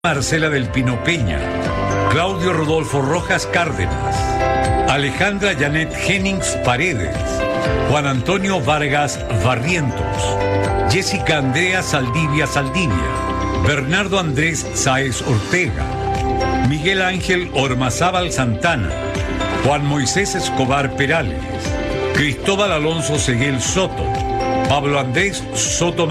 Marcela del Pino Peña, Claudio Rodolfo Rojas Cárdenas, Alejandra Janet Jennings Paredes, Juan Antonio Vargas Barrientos, Jessica Andrea Saldivia Saldivia, Bernardo Andrés Sáez Ortega, Miguel Ángel Ormazábal Santana, Juan Moisés Escobar Perales, Cristóbal Alonso Seguel Soto, Pablo Andrés Soto